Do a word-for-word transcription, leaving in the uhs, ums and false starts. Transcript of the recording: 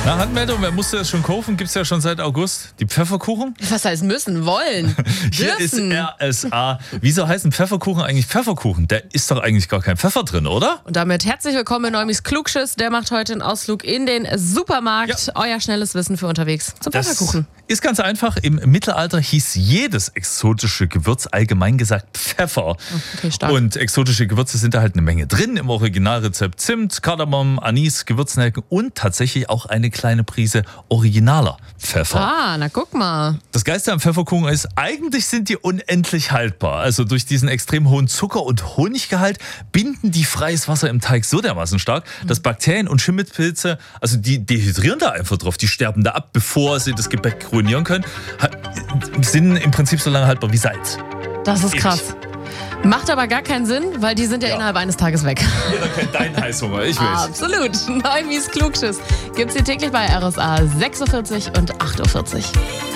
Na, Handmeldung, wer musste das schon kaufen? Gibt es ja schon seit August. Die Pfefferkuchen? Was heißt müssen? Wollen? Hier ist Dürfen. R S A. Wieso heißen Pfefferkuchen eigentlich Pfefferkuchen? Da ist doch eigentlich gar kein Pfeffer drin, oder? Und damit herzlich willkommen in Neumis Klugschiss. Der macht heute einen Ausflug in den Supermarkt. Ja. Euer schnelles Wissen für unterwegs zum Das Pfefferkuchen. ist ganz einfach. Im Mittelalter hieß jedes exotische Gewürz allgemein gesagt Pfeffer. Okay, stark. Und exotische Gewürze sind da halt eine Menge drin. Im Originalrezept Zimt, Kardamom, Anis, Gewürznelken und tatsächlich auch eine kleine Prise originaler Pfeffer. Ah, na guck mal. Das Geilste am Pfefferkuchen ist, eigentlich sind die unendlich haltbar. Also durch diesen extrem hohen Zucker- und Honiggehalt binden die freies Wasser im Teig so dermaßen stark, dass Bakterien und Schimmelpilze, also die dehydrieren da einfach drauf. Die sterben da ab, bevor sie das Gebäck ruinieren können. Ha- Sind im Prinzip so lange haltbar wie Salz. Das ist Ewig. krass. Macht aber gar keinen Sinn, weil die sind ja, Ja. innerhalb eines Tages weg. Jeder kennt deinen Heißhunger, ich weiß. Absolut. Neumis Klugschiss gibt's hier täglich bei R S A sechs Uhr vierzig und acht Uhr vierzig.